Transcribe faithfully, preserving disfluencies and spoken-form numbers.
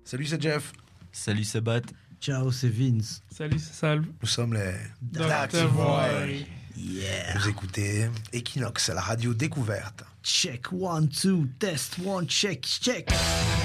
Salut, c'est Jeff. Salut, c'est Bat. Ciao, c'est Vince. Salut, c'est Salve. Nous sommes les Docteur Voy. Yeah. Vous écoutez Equinox, la radio découverte. Check, one, two, test, one, check, check.